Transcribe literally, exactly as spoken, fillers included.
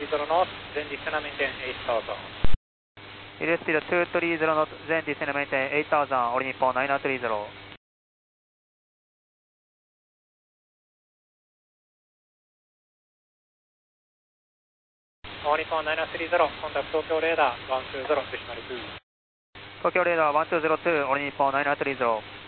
zero knots, then descend and maintain eight thousand. Airspeed two three zero knots, then descend and maintain eight thousand, All Nippon nine three zero. All Nippon nine three zero, contact Tokyo radar one two zero, decimal two. Tokyo radar one two zero two, All Nippon nine three zero.